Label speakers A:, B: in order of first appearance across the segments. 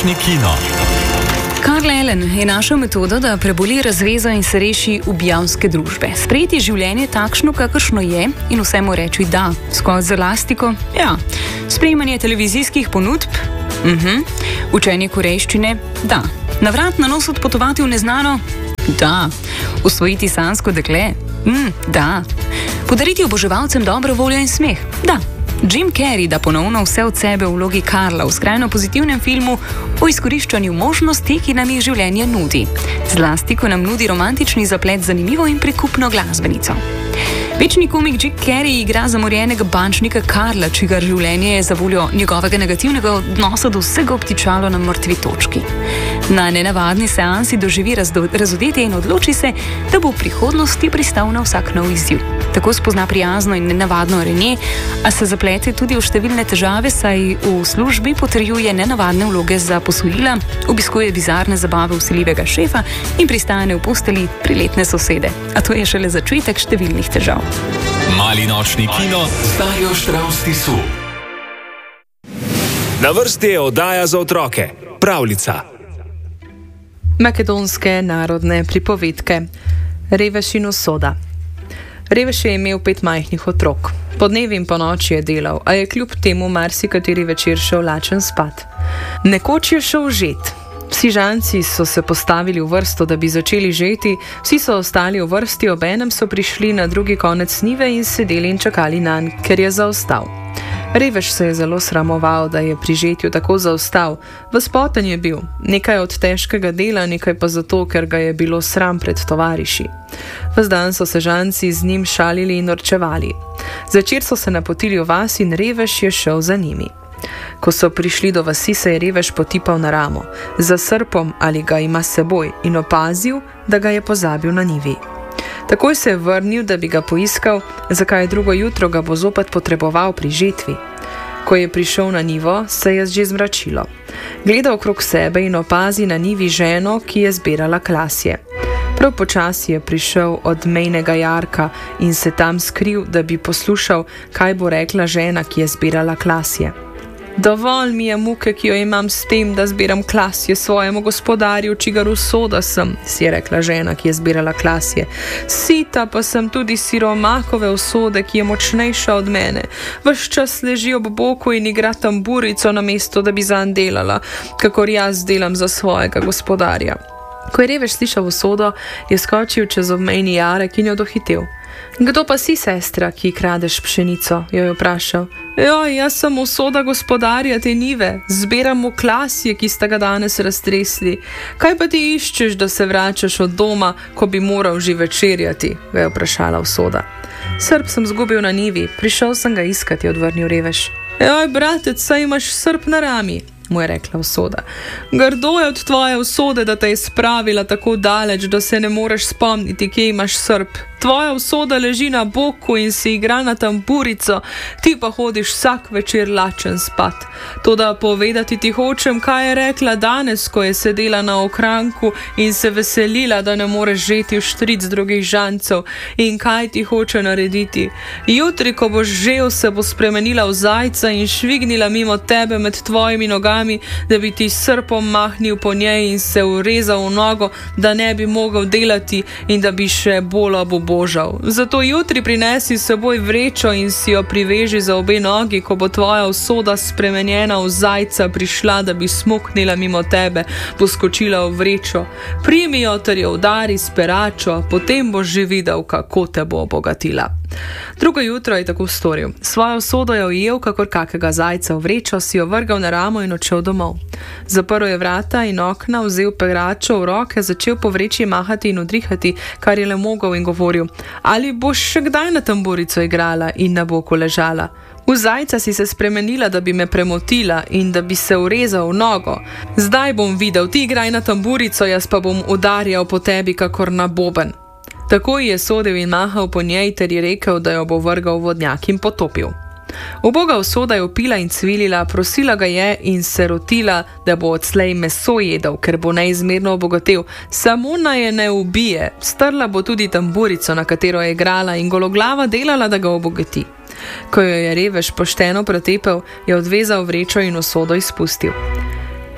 A: nočni kino.
B: Karl Ellen je našel metodo, da preboli razvezo in se reši ubijavske družbe. Sprejeti življenje takšno, kakršno je in vsemu reči da. Skozi z elastiko? Ja. Sprejemanje televizijskih ponudb? Učenje korejščine? Da. Navrat na nos odpotovati v neznano? Da. Usvojiti sansko dekle? Da. Podariti oboževalcem dobro voljo in smeh? Da. Jim Carrey da ponovno vse od sebe v vlogi Karla v skrajno pozitivnem filmu o izkoriščanju možnosti, ki nam jih življenje nudi. Zlasti, ko nam nudi romantični zaplet z zanimivo in prikupno glasbenico. Večni komik Jim Carrey igra zamorjenega bančnika Karla, čigar življenje je za voljo njegovega negativnega odnosa do vsega obtičalo na mrtvi točki. Na nenavadni seansi doživi razodetje in odloči se, da bo v prihodnosti pristal na vsak nov izziv. Tako spozna prijazno in nenavadno Renee, a se zaplete tudi v številne težave, saj v službi potrjuje nenavadne vloge za posojila, obiskuje bizarne zabave vsiljivega šefa in pristane v posteli priletne sosede. A to je šele začetek številnih težav.
A: Mali nočni kino s Darjo Štravs Tisu. Na vrsti je oddaja za otroke. Pravljica.
C: Makedonske narodne pripovedke. Revež in usoda. Revež je imel 5 majhnih otrok. Podnevi in ponoči je delal, a je kljub temu marsikateri večer šel lačen spat. Nekoč je šel žet. Vsi žanci so se postavili v vrsto, da bi začeli žeti, vsi so ostali v vrsti, obenem so prišli na drugi konec njive in sedeli in čakali nanj, ker je zaostal. Revež se je zelo sramoval, da je pri žetju tako zaostal. Vzpoten je bil, nekaj od težkega dela, nekaj pa zato, ker ga je bilo sram pred tovariši. Ves dan so se žanci z njim šalili in norčevali. Zvečer so se napotili v vas in Revež je šel za njimi. Ko so prišli do vasi, se je Revež potipal na ramo, za srpom ali ga ima s seboj, in opazil, da ga je pozabil na njivi. Takoj se je vrnil, da bi ga poiskal, zakaj drugo jutro ga bo zopet potreboval pri žetvi. Ko je prišel na njivo, se je že zmračilo. Gleda okrog sebe in opazi na njivi ženo, ki je zbirala klasje. Prav počasi je prišel od mejnega jarka in se tam skril, da bi poslušal, kaj bo rekla žena, ki je zbirala klasje. Dovolj mi je muke, ki jo imam s tem, da zbiram klasje svojemu gospodarju, čigar usoda sem, si je rekla žena, ki je zbirala klasje. Sita pa sem tudi siromakove usode, ki je močnejša od mene. Ves čas leži ob boku in igra tamburico na mesto, da bi zanj delala, kakor jaz delam za svojega gospodarja. Ko je Revež slišal usodo, je skočil čez obmejni jarek in jo dohitel. Kdo pa si, sestra, ki kradeš pšenico? Jo je vprašal. Jaz sem usoda gospodarja te njive, zbiram mu klasje, ki sta ga danes raztresli. Kaj pa ti iščeš, da se vračaš od doma, ko bi moral že večerjati? Ga je vprašala usoda. Srp sem zgubil na njivi, prišel sem ga iskati, je odvrnil Revež. Bratec, saj imaš srp na rami, mu je rekla usoda. Grdo je od tvoje usode, da te je spravila tako daleč, da se ne moreš spomniti, kje imaš srp. Tvoja usoda leži na boku in si igra na tamburico, ti pa hodiš vsak večer lačen spat. Toda povedati ti hočem, kaj je rekla danes, ko je sedela na okranku in se veselila, da ne moreš žeti v štric drugih žancev, in kaj ti hoče narediti. Jutri, ko boš žel, se bo spremenila v zajca in švignila mimo tebe med tvojimi nogami, da bi ti srpom mahnil po njej in se urezal v nogo, da ne bi mogel delati in da bi še bolj obožal. Zato jutri prinesi s seboj vrečo in si jo priveži za obe nogi, ko bo tvoja usoda spremenjena v zajca prišla, da bi smuknila mimo tebe, poskočila v vrečo. Primi jo ter jo udari s peračo, potem boš že videl, kako te bo obogatila. Drugo jutro je tako storil. Svojo usodo je ujel, kakor kakega zajca v vrečo, si jo vrgal na ramo in odšel domov. Zaprl je vrata in okna, vzel peračo v roke, začel po vreči mahati in udrihati, kar je le mogel, in govoril: ali boš še kdaj na tamburico igrala in na boku ležala? V zajca si se spremenila, da bi me premotila in da bi se urezal v nogo. Zdaj bom videl, ti igraj na tamburico, jaz pa bom udarjal po tebi, kakor na boben. Takoj je sodil in mahal po njej ter je rekel, da jo bo vrgal v vodnjak in potopil. Uboga usoda je vpila in cvilila, prosila ga je in se rotila, da bo odslej meso jedel, ker bo neizmerno obogatel. Samo naj je ne ubije, strla bo tudi tamburico, na katero je igrala, in gologlava delala, da ga obogati. Ko jo je Revež pošteno pretepel, je odvezal vrečo in usodo izpustil.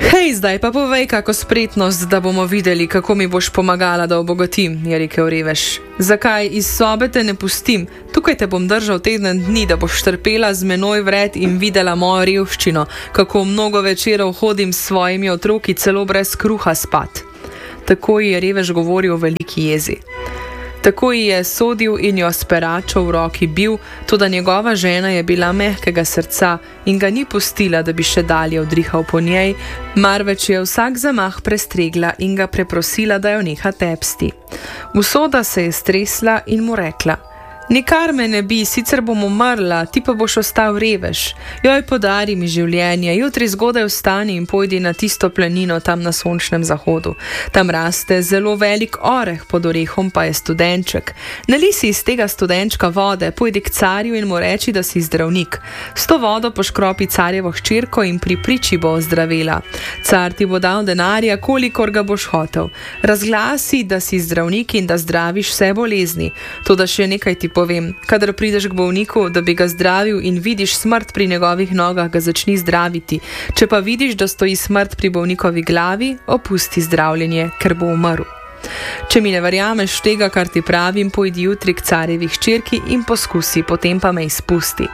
C: Hej, zdaj pa povej kako spretnost, da bomo videli, kako mi boš pomagala, da obogatim, je rekel Revež. Zakaj iz sobe te ne pustim? Tukaj te bom držal teden dni, da boš trpela z menoj vred in videla mojo revščino, kako mnogo večerov hodim s svojimi otroki celo brez kruha spat. Tako ji je Revež govoril v veliki jezi. Tako ji je sodil in jo s peračo v roki bil, toda njegova žena je bila mehkega srca in ga ni pustila, da bi še dalje odrihal po njej, marveč je vsak zamah prestregla in ga preprosila, da jo neha tepsti. Usoda se je stresla in mu rekla: Nikar me ne bi, sicer bom umrla, ti pa boš ostal Revež. Joj, podari mi življenje, jutri zgodaj vstani in pojdi na tisto planino tam na sončnem zahodu. Tam raste zelo velik oreh, pod orehom pa je studenček. Nali si iz tega studenčka vode, pojdi k carju in mu reči, da si zdravnik. S to vodo poškropi carjevo hčerko in pri priči bo ozdravela. Car ti bo dal denarja, kolikor ga boš hotel. Razglasi, da si zdravnik in da zdraviš vse bolezni. Toda še nekaj ti povem, kadar prideš k bolniku, da bi ga zdravil in vidiš smrt pri njegovih nogah, ga začni zdraviti. Če pa vidiš, da stoji smrt pri bolnikovi glavi, opusti zdravljenje, ker bo umrl. Če mi ne verjameš tega, kar ti pravim, pojdi jutri k carjevi hčerki in poskusi, potem pa me izpusti.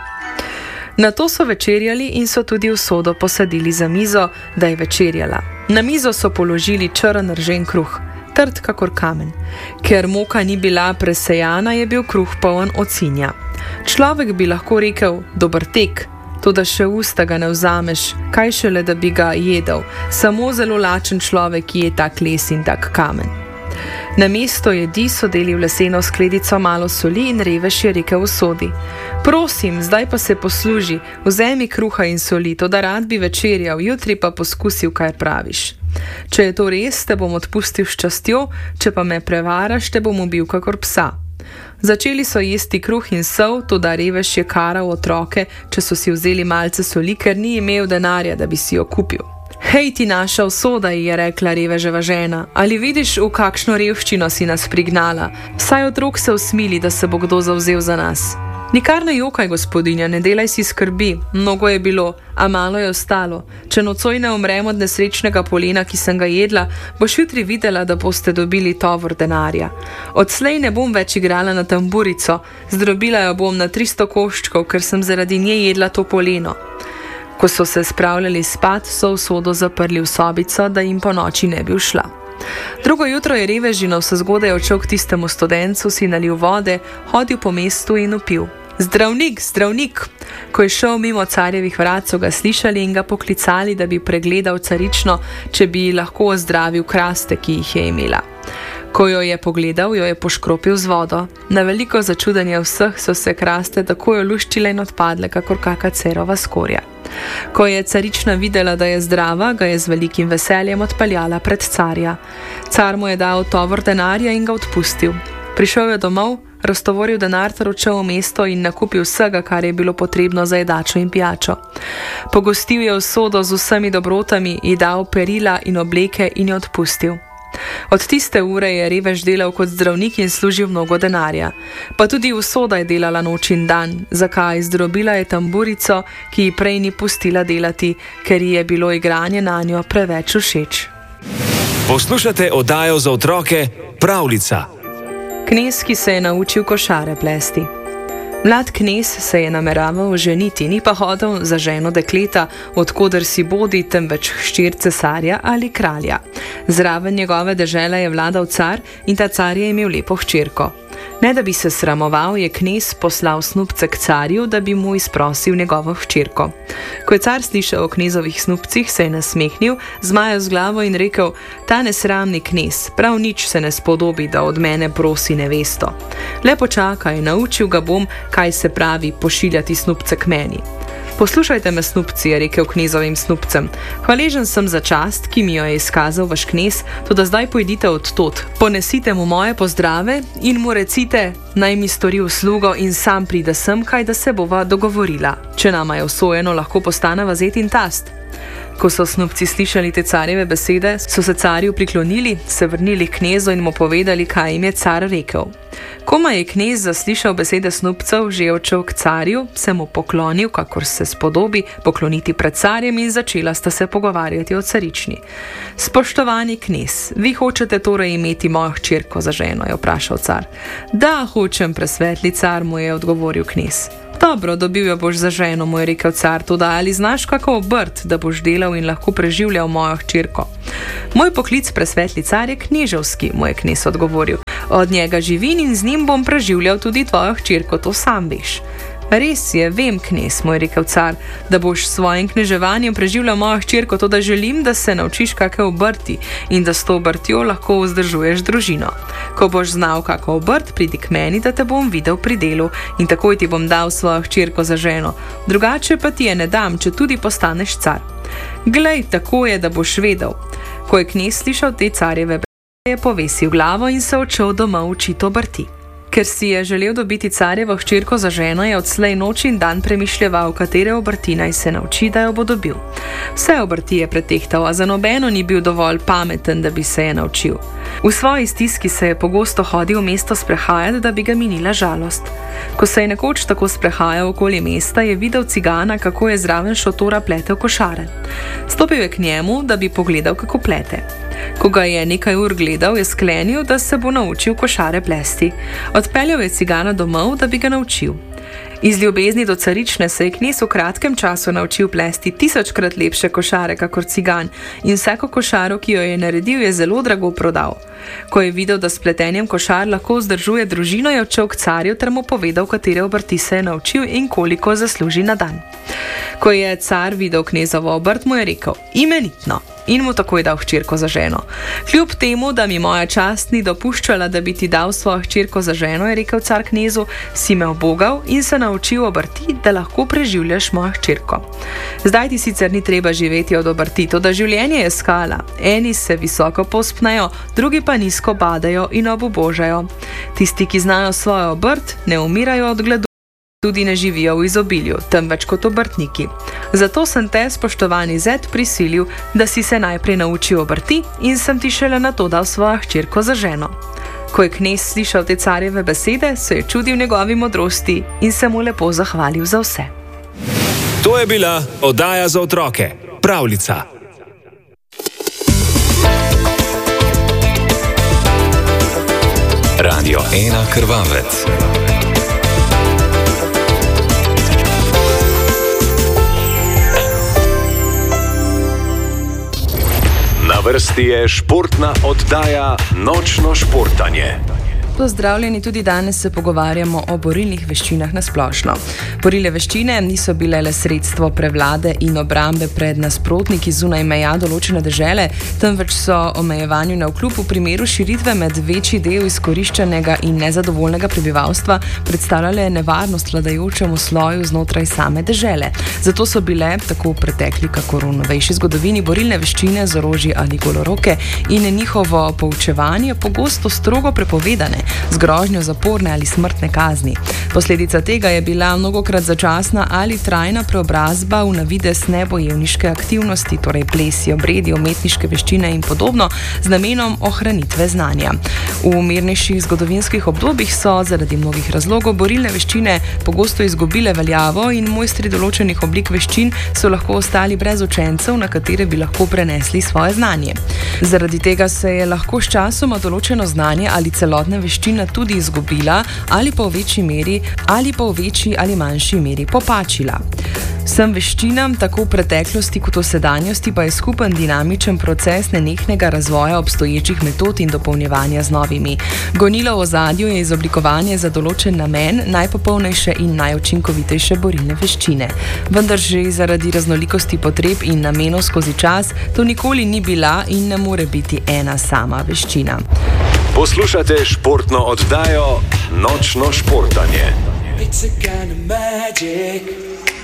C: Nato so večerjali in so tudi Usodo posadili za mizo, da je večerjala. Na mizo so položili črn ržen kruh, trd kakor kamen. Ker moka ni bila presejana, je bil kruh poln ocinja. Človek bi lahko rekel: dober tek, toda še usta ga ne vzameš, kaj šele, da bi ga jedel. Samo zelo lačen človek je tak les in tak kamen. Na mesto jedi so deli v leseno skledico malo soli in Revež je rekel Usodi: prosim, zdaj pa se posluži, vzemi kruha in soli, toda rad bi večerjal, jutri pa poskusil, kaj praviš. Če je to res, te bom odpustil s častjo, če pa me prevaraš, te bom ubil kakor psa. Začeli so jesti kruh in sol, toda Revež je karal otroke, če so si vzeli malce soli, ker ni imel denarja, da bi si jo kupil. Hej ti naša Usoda, ji je rekla Reveževa žena, ali vidiš, v kakšno revščino si nas prignala? Vsaj otrok se usmili, da se bo kdo zavzel za nas. Nikar ne jokaj, gospodinja, ne delaj si skrbi, mnogo je bilo, a malo je ostalo. Če nocoj ne umrem od nesrečnega polena, ki sem ga jedla, boš jutri videla, da boste dobili tovor denarja. Odslej ne bom več igrala na tamburico, zdrobila jo bom na 300 koščkov, ker sem zaradi nje jedla to poleno. Ko so se spravljali spat, so Usodo zaprli v sobico, da jim po noči ne bi ušla. Drugo jutro je Revežino vse zgodaj odšel k tistemu studencu, si nalil vode, hodil po mestu in vpil: zdravnik, zdravnik! Ko je šel mimo carjevih vrat, so ga slišali in ga poklicali, da bi pregledal carično, če bi lahko ozdravil kraste, ki jih je imela. Ko jo je pogledal, jo je poškropil z vodo. Na veliko začudenje vseh so se kraste takoj oluščile in odpadle, kakor kaka cerova skorja. Ko je carična videla, da je zdrava, ga je z velikim veseljem odpeljala pred carja. Car mu je dal tovor denarja in ga odpustil. Prišel je domov, raztovoril denar ter odšel v mesto in nakupil vsega, kar je bilo potrebno za jedačo in pijačo. Pogostil je Usodo z vsemi dobrotami, ji dal perila in obleke in jo odpustil. Od tiste ure je Revež delal kot zdravnik in služil mnogo denarja. Pa tudi Usoda je delala noč in dan. Zakaj? Zdrobila je tamburico, ki ji prej ni pustila delati, ker ji je bilo igranje nanjo preveč všeč.
A: Poslušate oddajo za otroke Pravljica.
C: Knez, ki se je naučil košare plesti. Mlad knez se je nameraval ženiti, ni pa hodil za ženo dekleta, odkoder si bodi, temveč hčer cesarja ali kralja. Zraven njegove dežele je vladal car in ta car je imel lepo hčerko. Ne da bi se sramoval, je knez poslal snubce k carju, da bi mu izprosil njegovo hčerko. Ko je car slišal o knezovih snubcih, se je nasmehnil, zmajal z glavo in rekel: ta nesramni knez, prav nič se ne spodobi, da od mene prosi nevesto. Le počakaj, naučil ga bom, kaj se pravi pošiljati snubce k meni. Poslušajte me, snubci, je rekel knezovim snubcem. Hvaležen sem za čast, ki mi jo je izkazal vaš knez, toda zdaj pojdite od tod. Ponesite mu moje pozdrave in mu recite, naj mi stori uslugo in sam pride sem, kaj da se bova dogovorila. Če nama je usojeno, lahko postaneva zet in tast. Ko so snupci slišali te carjeve besede, so se carju priklonili, se vrnili k knezu in mu povedali, kaj jim je car rekel. Komaj je knez zaslišal besede snupcev, že odšel k carju, se mu poklonil, kakor se spodobi, pokloniti pred carjem in začela sta se pogovarjati o carični. Spoštovani knez, vi hočete torej imeti mojo hčerko za ženo, je vprašal car. Da, hočem, presvetli car, mu je odgovoril knez. Dobro, dobil jo boš za ženo, mu je rekel car, toda ali znaš kako obrt, da boš delal in lahko preživljal mojo hčerko? Moj poklic, presvetli car, je kneževski, mu je knez odgovoril. Od njega živim in z njim bom preživljal tudi tvojo hčerko, to sam veš. Res je, vem, knez, mu je rekel car, da boš s svojim kneževanjem preživljal mojo hčerko, to da želim, da se naučiš kakšne obrti in da s to obrtjo lahko vzdržuješ družino. Ko boš znal kako obrt, pridi k meni, da te bom videl pri delu in takoj ti bom dal svojo hčerko za ženo. Drugače pa ti je ne dam, če tudi postaneš car. Glej, tako je, da boš vedel. Ko je knez slišal te carjeve besede, je povesil glavo in se odšel domov učiti obrti. Ker si je želel dobiti carjevo hčerko za ženo, je odslej noč in dan premišljeval, katere obrti naj se nauči, da jo bo dobil. Vse obrti je pretehtal, a za nobeno ni bil dovolj pameten, da bi se je naučil. V svoji stiski se je pogosto hodil v mesto sprehajati, da bi ga minila žalost. Ko se je nekoč tako sprehajal okoli mesta, je videl cigana, kako je zraven šotora pletel košare. Stopil je k njemu, da bi pogledal, kako plete. Ko ga je nekaj ur gledal, je sklenil, da se bo naučil košare plesti. Odpeljal je cigana domov, da bi ga naučil. Iz ljubezni do carične se je knez v kratkem času naučil plesti 1000-krat lepše košare kakor cigan in vsako košaro, ki jo je naredil, je zelo drago prodal. Ko je videl, da s pletenjem košar lahko vzdržuje družino, je odšel k carju ter mu povedal, katere obrti se je naučil in koliko zasluži na dan. Ko je car videl knezovo obrt, mu je rekel: imenitno, in mu takoj dal hčerko za ženo. Kljub temu, da mi moja čast ni dopuščala, da bi ti dal svojo hčerko za ženo, je rekel car knezu, si me obogal in se naučil obrti, da lahko preživljaš mojo hčerko. Zdaj ti sicer ni treba živeti od obrti, toda življenje je skala. Eni se visoko povzpnejo, drugi pa nizko padajo in obubožajo. Tisti, ki znajo svojo obrt, ne umirajo od gladu, tudi ne živijo v izobilju, temveč kot obrtniki. Zato sem te, spoštovani zet, prisilil, da si se najprej naučil obrti in sem ti šele nato dal svojo hčerko za ženo. Ko je knez slišal te carjeve besede, se je čudil njegovi modrosti in se mu lepo zahvalil za vse.
A: To je bila oddaja za otroke, pravljica. Radio 1 Krvavec. Na vrsti je športna oddaja Nočno športanje.
C: Pozdravljeni, tudi danes se pogovarjamo o borilnih veščinah na splošno. Borilne veščine niso bile le sredstvo prevlade in obrambe pred nasprotniki zunaj meja določene dežele, temveč so omejevanju navkljub v primeru širitve med večji del izkoriščenega in nezadovoljnega prebivalstva predstavljale nevarnost vladajočemu sloju znotraj same dežele. Zato so bile, tako v pretekli kakor v novejši zgodovini, borilne veščine z orožji ali goloroke in njihovo poučevanje pogosto strogo prepovedane, z grožnjo zaporne ali smrtne kazni. Posledica tega je bila mnogokrat začasna ali trajna preobrazba v navidez nebojevniške aktivnosti, torej plesi, obredi, umetniške veščine in podobno, z namenom ohranitve znanja. V mirnejših zgodovinskih obdobjih so zaradi mnogih razlogov borilne veščine pogosto izgubile veljavo in mojstri določenih oblik veščin so lahko ostali brez učencev, na katere bi lahko prenesli svoje znanje. Zaradi tega se je lahko s časoma določeno znanje ali celotne veščina tudi izgubila ali pa v večji meri ali pa v večji ali manjši meri popačila. Vsem veščinam, tako v preteklosti kot v sedanjosti, pa je skupen dinamičen proces nenehnega razvoja obstoječih metod in dopolnjevanja z novimi. Gonilo v ozadju je izoblikovanje za določen namen najpopolnejše in najučinkovitejše borilne veščine. Vendar že zaradi raznolikosti potreb in namenov skozi čas to nikoli ni bila in ne more biti ena sama veščina.
A: Poslušate športno oddajo Nočno športanje.
D: It's a kind of magic.